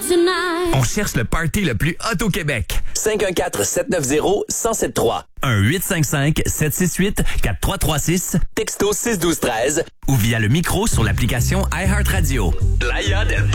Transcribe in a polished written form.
tonight. On cherche le party le plus hot au Québec. 514-790-1073. 1-855-768-4336. Texto 61213. Ou via le micro sur l'application iHeartRadio. Playa del